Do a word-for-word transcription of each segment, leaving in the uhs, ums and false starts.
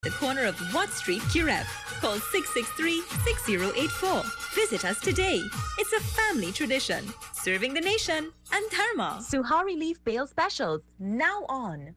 the corner of Watt Street, Cureb. Call six six three, six zero eight four. Visit us today. It's a family tradition, serving the nation and Dharma. Suhari leaf bale specials, now on.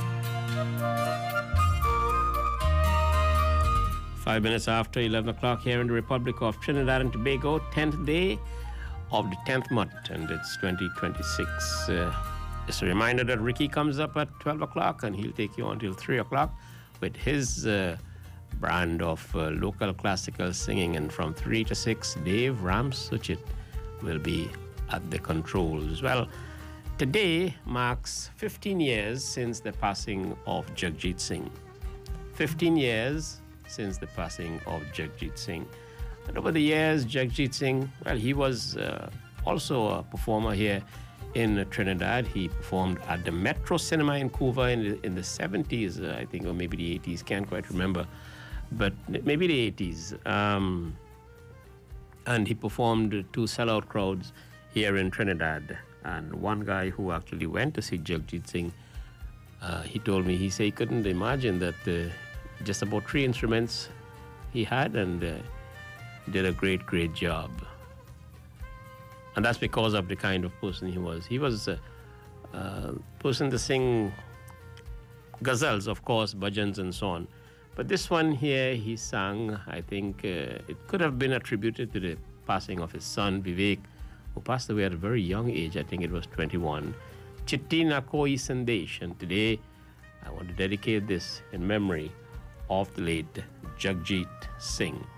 Five minutes after eleven o'clock here in the Republic of Trinidad and Tobago, tenth day of the tenth month, and it's twenty twenty-six. Uh, just a reminder that Ricky comes up at twelve o'clock, and he'll take you until three o'clock with his uh, brand of uh, local classical singing. And from three to six, Dave Ramsuchit will be at the controls. Well, today marks fifteen years since the passing of Jagjit Singh. fifteen years since the passing of Jagjit Singh. And over the years, Jagjit Singh, well, he was uh, also a performer here in Trinidad. He performed at the Metro Cinema in Couva in the, in the seventies, uh, I think, or maybe the eighties, can't quite remember, but maybe the eighties. Um, and he performed to sellout crowds here in Trinidad. And one guy who actually went to see Jagjit Singh, uh, he told me, he said he couldn't imagine that uh, just about three instruments he had, and uh, did a great, great job. And that's because of the kind of person he was. He was a uh, uh, person to sing ghazals, of course, bhajans and so on. But this one here, he sang, I think uh, it could have been attributed to the passing of his son, Vivek, who passed away at a very young age. I think it was twenty-one. Chitti na koi sandesh. And today, I want to dedicate this in memory of the late Jagjit Singh.